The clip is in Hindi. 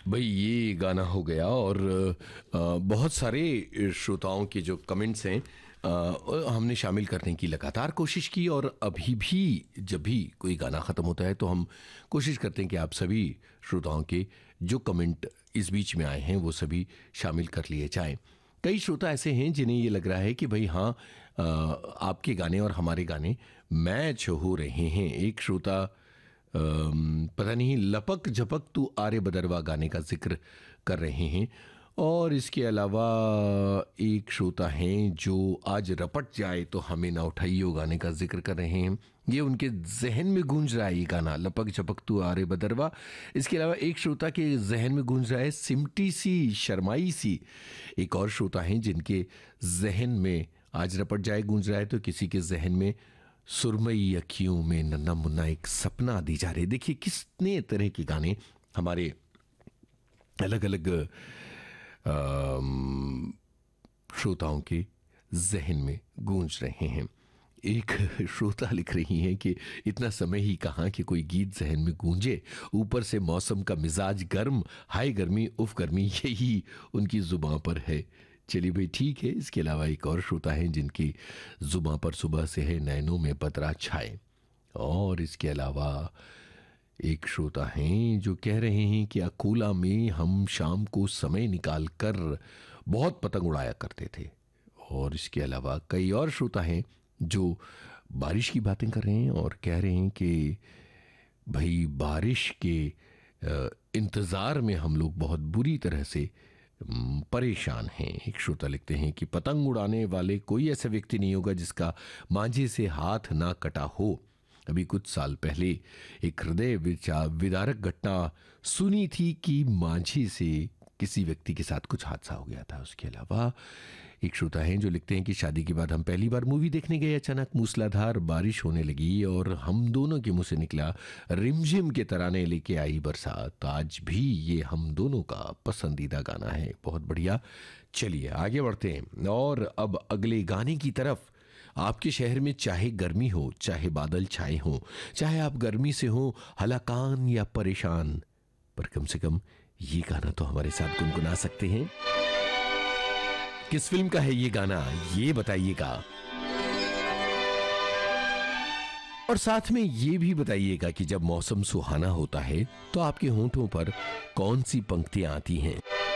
भाई ये गाना हो गया और बहुत सारे श्रोताओं के जो कमेंट्स हैं हमने शामिल करने की लगातार कोशिश की और अभी भी जब भी कोई गाना ख़त्म होता है तो हम कोशिश करते हैं कि आप सभी श्रोताओं के जो कमेंट इस बीच में आए हैं वो सभी शामिल कर लिए जाएं। कई श्रोता ऐसे हैं जिन्हें ये लग रहा है कि भाई हाँ आपके गाने और हमारे गाने मैच हो रहे हैं। एक श्रोता पता नहीं लपक झपक तू आरे बदरवा गाने का जिक्र कर रहे हैं और इसके अलावा एक श्रोता हैं जो आज रपट जाए तो हमें ना उठाइयो गाने का जिक्र कर रहे हैं। ये उनके जहन में गूंज रहा है ये गाना लपक झपक तू आरे बदरवा। इसके अलावा एक श्रोता के जहन में गूंज रहा है सिमटी सी शर्माई सी। एक और श्रोता हैं जिनके जहन में आज रपट जाए गूंज रहा है तो किसी के जहन में सुरमई अखियों में नन्ना मुन्ना एक सपना दी जा रहे। देखिए कितने तरह के गाने हमारे अलग अलग श्रोताओं के जहन में गूंज रहे हैं। एक श्रोता लिख रही हैं कि इतना समय ही कहाँ कि कोई गीत जहन में गूंजे, ऊपर से मौसम का मिजाज गर्म, हाय गर्मी उफ गर्मी, यही उनकी जुबां पर है। चलिए भाई ठीक है। इसके अलावा एक और श्रोता हैं जिनकी जुबां पर सुबह से है नैनों में बदरा छाए। और इसके अलावा एक श्रोता हैं जो कह रहे हैं कि अकोला में हम शाम को समय निकाल कर बहुत पतंग उड़ाया करते थे। और इसके अलावा कई और श्रोता हैं जो बारिश की बातें कर रहे हैं और कह रहे हैं कि भाई बारिश के इंतज़ार में हम लोग बहुत बुरी तरह से परेशान हैं। एक श्रोता लिखते हैं कि पतंग उड़ाने वाले कोई ऐसा व्यक्ति नहीं होगा जिसका मांझे से हाथ ना कटा हो। अभी कुछ साल पहले एक हृदय विदारक घटना सुनी थी कि मांझे से किसी व्यक्ति के साथ कुछ हादसा हो गया था। उसके अलावा एक श्रोता हैं जो लिखते हैं कि शादी के बाद हम पहली बार मूवी देखने गए, अचानक मूसलाधार बारिश होने लगी और हम दोनों के मुंह से निकला रिमझिम के तराने लेके आई बरसात। आज भी ये हम दोनों का पसंदीदा गाना है। बहुत बढ़िया। चलिए आगे बढ़ते हैं और अब अगले गाने की तरफ। आपके शहर में चाहे गर्मी हो, चाहे बादल छाए हों, चाहे आप गर्मी से हो हलाकान या परेशान, पर कम से कम ये गाना तो हमारे साथ गुनगुना सकते हैं। किस फिल्म का है ये गाना ये बताइएगा और साथ में ये भी बताइएगा कि जब मौसम सुहाना होता है तो आपके होंठों पर कौन सी पंक्तियां आती हैं।